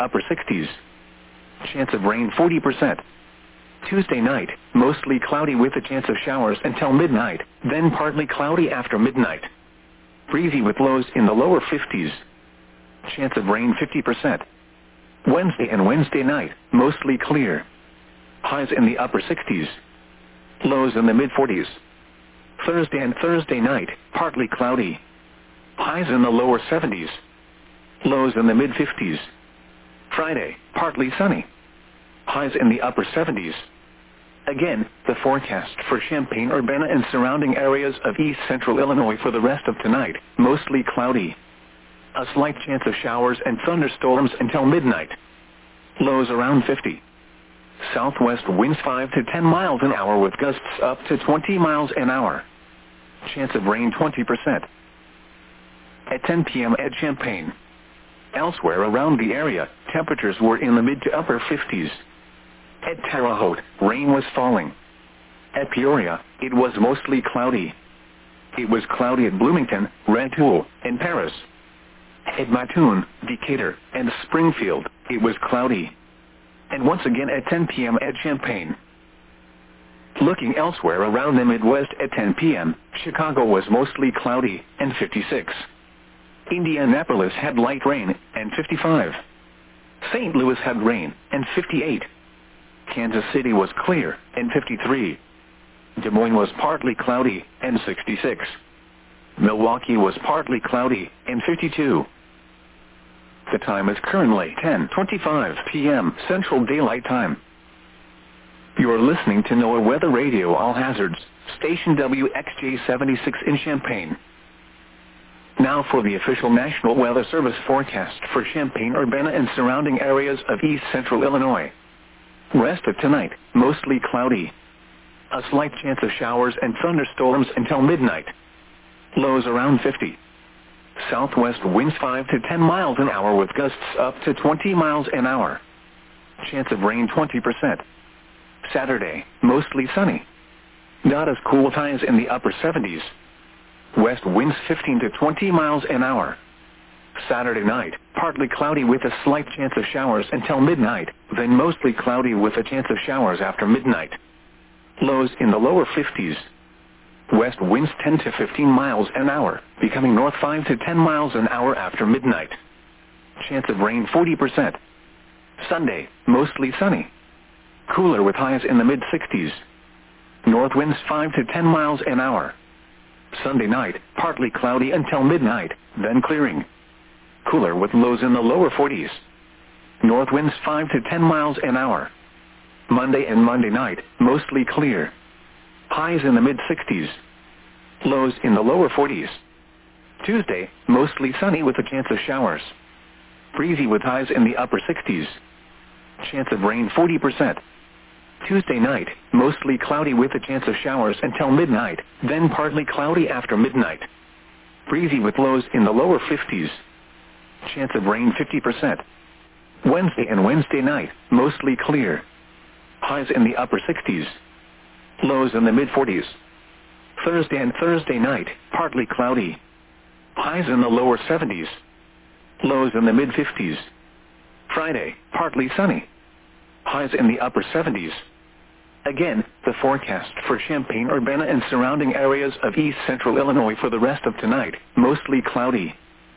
upper 60s. Chance of rain 40%. Tuesday night, mostly cloudy with a chance of showers until midnight, then partly cloudy after midnight. Breezy with lows in the lower 50s. Chance of rain 50%. Wednesday and Wednesday night, mostly clear. Highs in the upper 60s. Lows in the mid-40s. Thursday and Thursday night, partly cloudy. Highs in the lower 70s. Lows in the mid-50s. Friday, partly sunny. Highs in the upper 70s. Again, the forecast for Champaign-Urbana and surrounding areas of east central Illinois for the rest of tonight, mostly cloudy. A slight chance of showers and thunderstorms until midnight. Lows around 50. Southwest winds 5 to 10 miles an hour with gusts up to 20 miles an hour. Chance of rain 20%. At 10 p.m. at Champaign. Elsewhere around the area, temperatures were in the mid to upper 50s. At Terre Haute, rain was falling. At Peoria, it was mostly cloudy. It was cloudy at Bloomington, Rantoul, and Paris. At Mattoon, Decatur, and Springfield, it was cloudy. And once again at 10 p.m. at Champaign. Looking elsewhere around the Midwest at 10 p.m., Chicago was mostly cloudy, and 56. Indianapolis had light rain, and 55. St. Louis had rain, and 58. Kansas City was clear, and 53. Des Moines was partly cloudy, and 66. Milwaukee was partly cloudy, and 52. The time is currently 10:25 p.m. Central Daylight Time. You are listening to NOAA Weather Radio All Hazards, station WXJ-76 in Champaign. Now for the official National Weather Service forecast for Champaign-Urbana and surrounding areas of east central Illinois. Rest of tonight, mostly cloudy. A slight chance of showers and thunderstorms until midnight. Lows around 50. Southwest winds 5 to 10 miles an hour with gusts up to 20 miles an hour. Chance of rain 20%. Saturday, mostly sunny. Not as cool with highs in the upper 70s. West winds 15 to 20 miles an hour. Saturday night, partly cloudy with a slight chance of showers until midnight, then mostly cloudy with a chance of showers after midnight. Lows in the lower 50s. West winds 10 to 15 miles an hour, becoming north 5 to 10 miles an hour after midnight. Chance of rain 40%. Sunday, mostly sunny. Cooler with highs in the mid-60s. North winds 5 to 10 miles an hour. Sunday night, partly cloudy until midnight, then clearing. Cooler with lows in the lower 40s. North winds 5 to 10 miles an hour. Monday and Monday night, mostly clear. Highs in the mid-60s. Lows in the lower 40s. Tuesday, mostly sunny with a chance of showers. Breezy with highs in the upper 60s. Chance of rain 40%. Tuesday night, mostly cloudy with a chance of showers until midnight, then partly cloudy after midnight. Breezy with lows in the lower 50s. Chance of rain 50%. Wednesday and Wednesday night, mostly clear. Highs in the upper 60s. Lows in the mid-40s. Thursday and Thursday night, partly cloudy. Highs in the lower 70s. Lows in the mid-50s. Friday, partly sunny. Highs in the upper 70s. Again, the forecast for Champaign-Urbana and surrounding areas of east central Illinois for the rest of tonight, mostly cloudy.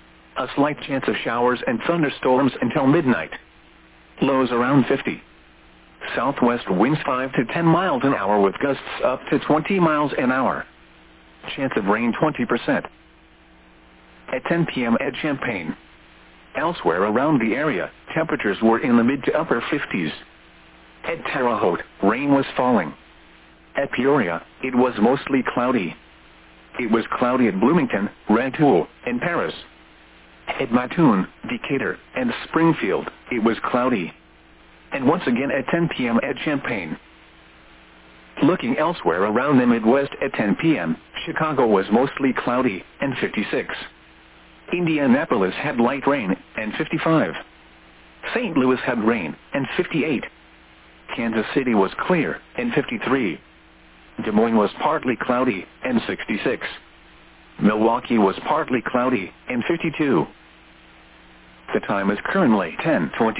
A slight chance of showers and thunderstorms until midnight. Lows around 50. Southwest winds 5 to 10 miles an hour with gusts up to 20 miles an hour. Chance of rain 20%. At 10 p.m. at Champaign. Elsewhere around the area, temperatures were in the mid to upper 50s. At Terre Haute, rain was falling. At Peoria, it was mostly cloudy. It was cloudy at Bloomington, Rantoul, and Paris. At Mattoon, Decatur, and Springfield, it was cloudy. And once again at 10 p.m. at Champaign. Looking elsewhere around the Midwest at 10 p.m., Chicago was mostly cloudy, and 56. Indianapolis had light rain, and 55. St. Louis had rain, and 58. Kansas City was clear, and 53. Des Moines was partly cloudy, and 66. Milwaukee was partly cloudy, and 52. The time is currently 10:20.